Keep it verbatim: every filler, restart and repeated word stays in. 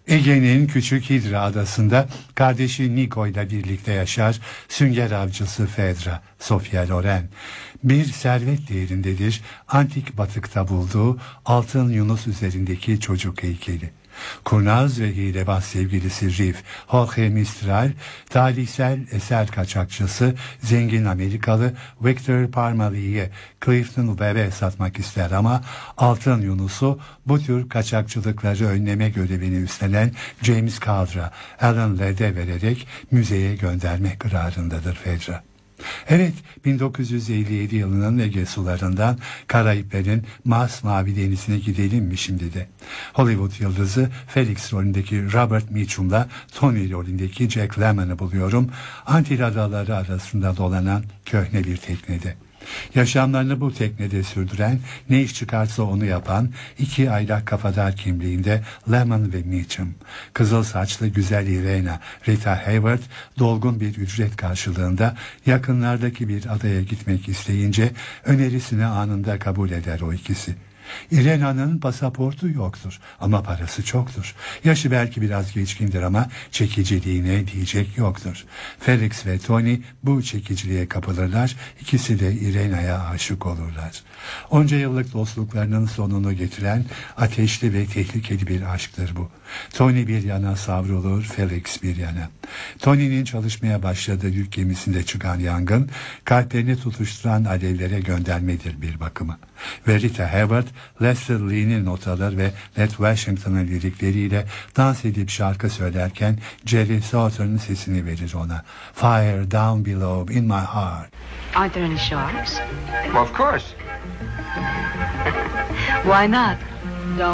Ege'nin Küçük Hidra adasında kardeşi Niko ile birlikte yaşar sünger avcısı Fedra, Sofia Loren. Bir servet değerindedir antik batıkta bulduğu altın yunus üzerindeki çocuk heykeli. Kurnaz ve hilebaz sevgilisi Rif, Jorge Mistral, talihsel eser kaçakçısı zengin Amerikalı Victor Parmali'ye Clifton Webb'e satmak ister ama altın Yunus'u bu tür kaçakçılıkları önleme görevini üstlenen James Caldra, Alan Ladd'e vererek müzeye göndermek kararındadır Fedra. Evet, bin dokuz yüz elli yedi yılının Ege sularından Karayiplerin masmavi denizine gidelim mi şimdi de? Hollywood yıldızı Felix rolündeki Robert Mitchum'la Tony rolündeki Jack Lemmon'ı buluyorum. Antil adaları arasında dolanan köhne bir teknede. Yaşamlarını bu teknede sürdüren, ne iş çıkarsa onu yapan iki aylak kafadar kimliğinde Lemon ve Meacham. Kızıl saçlı güzel Irena, Rita Hayworth dolgun bir ücret karşılığında yakınlardaki bir adaya gitmek isteyince önerisini anında kabul eder o ikisi. Irena'nın pasaportu yoktur ama parası çoktur. Yaşı belki biraz geçkindir ama çekiciliğine diyecek yoktur. Felix ve Tony bu çekiciliğe kapılırlar. İkisi de Irena'ya aşık olurlar. Onca yıllık dostluklarının sonunu getiren ateşli ve tehlikeli bir aşktır bu. Tony bir yana savrulur, Felix bir yana. Tony'nin çalışmaya başladığı yük gemisinde çıkan yangın, kalplerini tutuşturan alevlere göndermedir bir bakıma. Ve Rita Hayworth, Lester Lee'nin notaları ve Ned Washington'ın lirikleriyle dans edip şarkı söylerken Jerry Sauter'ın sesini verir ona. Fire down below in my heart. Are there any sharks? Well, of course. Why not?